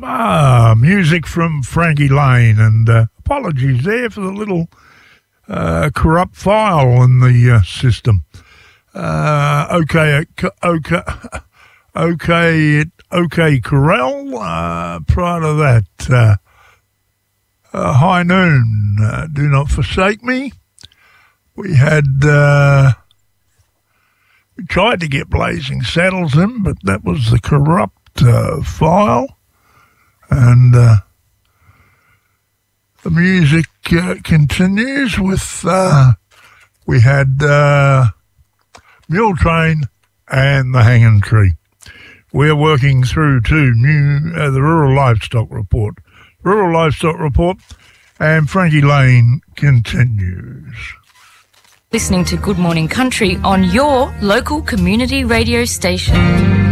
Music from Frankie Lane, and apologies there for the little corrupt file in the system. OK Corral. Prior to that, High Noon, Do Not Forsake Me. We had we tried to get Blazing Saddles in, but that was the corrupt file. And the music continues with, we had Mule Train and The Hanging Tree. We're working through to the Rural Livestock Report. Rural Livestock Report, and Frankie Lane continues. Listening to Good Morning Country on your local community radio station.